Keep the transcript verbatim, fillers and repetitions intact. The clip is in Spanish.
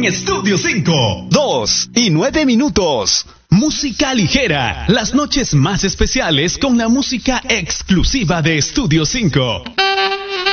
en Estudio cinco. Dos y nueve minutos. Música ligera. Las noches más especiales con la música exclusiva de Estudio cinco.